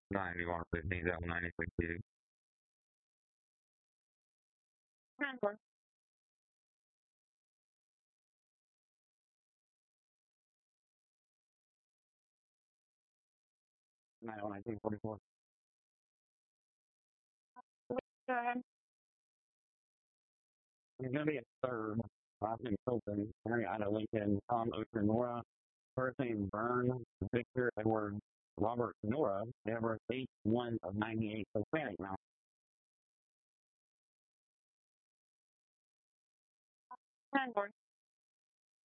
9115 96 Concord. 1944. Go ahead. He's going to be a third. Last name Hilton, Henry Ida Lincoln, Tom Ocean Nora, first name Vern, Victor Edward Robert Nora, Deborah 8-1 of 98, Hispanic now. Concord.